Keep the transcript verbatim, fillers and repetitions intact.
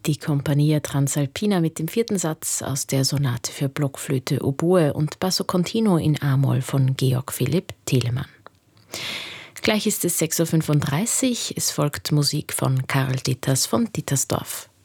Die Compagnia Transalpina mit dem vierten Satz aus der Sonate für Blockflöte, Oboe und Basso Continuo in A-Moll von Georg Philipp Telemann. Gleich ist es sechs Uhr fünfunddreißig, es folgt Musik von Karl Ditters von Dittersdorf.